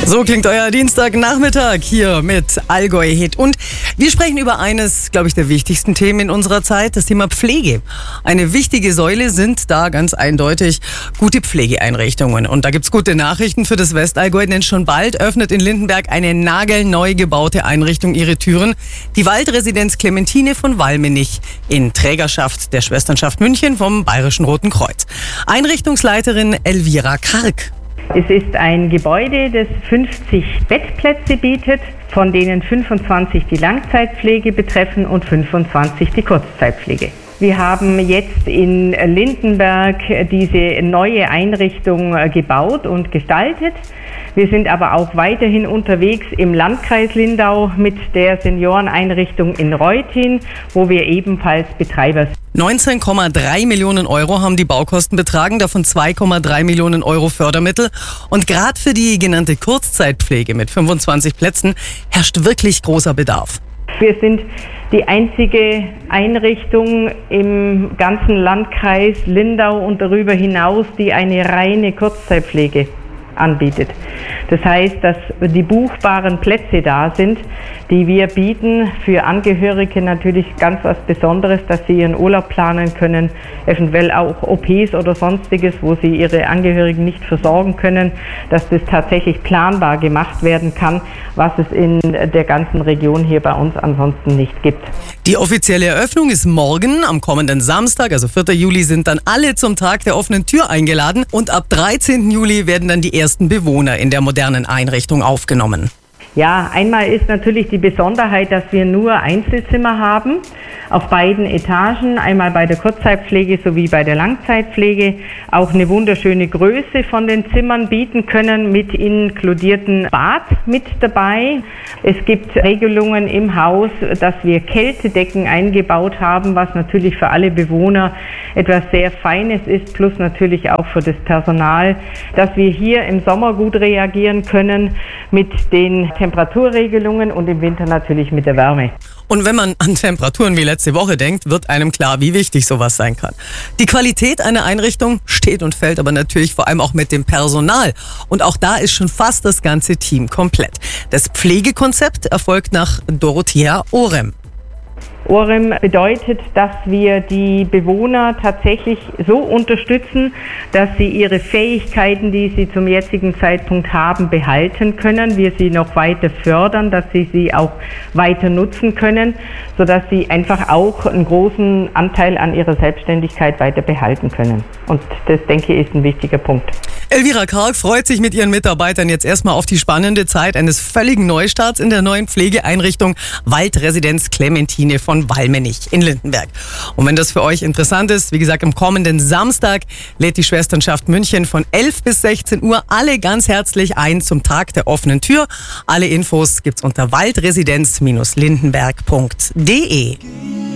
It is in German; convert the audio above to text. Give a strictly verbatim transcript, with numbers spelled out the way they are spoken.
So klingt euer Dienstagnachmittag hier mit Allgäu Hit. Und wir sprechen über eines, glaube ich, der wichtigsten Themen in unserer Zeit, das Thema Pflege. Eine wichtige Säule sind da ganz eindeutig gute Pflegeeinrichtungen. Und da gibt's gute Nachrichten für das Westallgäu, denn schon bald öffnet in Lindenberg eine nagelneu gebaute Einrichtung ihre Türen. Die Waldresidenz Clementine von Walmenich in Trägerschaft der Schwesternschaft München vom Bayerischen Roten Kreuz. Einrichtungsleiterin Elvira Karg. Es ist ein Gebäude, das fünfzig Bettplätze bietet, von denen fünfundzwanzig die Langzeitpflege betreffen und fünfundzwanzig die Kurzzeitpflege. Wir haben jetzt in Lindenberg diese neue Einrichtung gebaut und gestaltet. Wir sind aber auch weiterhin unterwegs im Landkreis Lindau mit der Senioreneinrichtung in Reutin, wo wir ebenfalls Betreiber sind. neunzehn Komma drei Millionen Euro haben die Baukosten betragen, davon zwei Komma drei Millionen Euro Fördermittel. Und gerade für die genannte Kurzzeitpflege mit fünfundzwanzig Plätzen herrscht wirklich großer Bedarf. Wir sind die einzige Einrichtung im ganzen Landkreis Lindau und darüber hinaus, die eine reine Kurzzeitpflege anbietet. Das heißt, dass die buchbaren Plätze da sind, die wir bieten, für Angehörige natürlich ganz was Besonderes, dass sie ihren Urlaub planen können, eventuell auch O Ps oder sonstiges, wo sie ihre Angehörigen nicht versorgen können, dass das tatsächlich planbar gemacht werden kann, was es in der ganzen Region hier bei uns ansonsten nicht gibt. Die offizielle Eröffnung ist morgen, am kommenden Samstag, also vierten Juli, sind dann alle zum Tag der offenen Tür eingeladen und ab dreizehnten Juli werden dann die ersten Bewohner in der modernen Einrichtung aufgenommen. Ja, einmal ist natürlich die Besonderheit, dass wir nur Einzelzimmer haben auf beiden Etagen, einmal bei der Kurzzeitpflege sowie bei der Langzeitpflege, auch eine wunderschöne Größe von den Zimmern bieten können mit inkludierten Bad mit dabei. Es gibt Regelungen im Haus, dass wir Kältedecken eingebaut haben, was natürlich für alle Bewohner etwas sehr Feines ist, plus natürlich auch für das Personal, dass wir hier im Sommer gut reagieren können mit den Temperaturregelungen und im Winter natürlich mit der Wärme. Und wenn man an Temperaturen wie letzte Woche denkt, wird einem klar, wie wichtig sowas sein kann. Die Qualität einer Einrichtung steht und fällt aber natürlich vor allem auch mit dem Personal. Und auch da ist schon fast das ganze Team komplett. Das Pflegekonzept erfolgt nach Dorothea Orem. Orem bedeutet, dass wir die Bewohner tatsächlich so unterstützen, dass sie ihre Fähigkeiten, die sie zum jetzigen Zeitpunkt haben, behalten können. Wir sie noch weiter fördern, dass sie sie auch weiter nutzen können, sodass sie einfach auch einen großen Anteil an ihrer Selbstständigkeit weiter behalten können. Und das, denke ich, ist ein wichtiger Punkt. Elvira Karg freut sich mit ihren Mitarbeitern jetzt erstmal auf die spannende Zeit eines völligen Neustarts in der neuen Pflegeeinrichtung Waldresidenz Clementine von Walmenich in Lindenberg. Und wenn das für euch interessant ist, wie gesagt, am kommenden Samstag lädt die Schwesternschaft München von elf bis sechzehn Uhr alle ganz herzlich ein zum Tag der offenen Tür. Alle Infos gibt's unter waldresidenz Bindestrich lindenberg punkt de.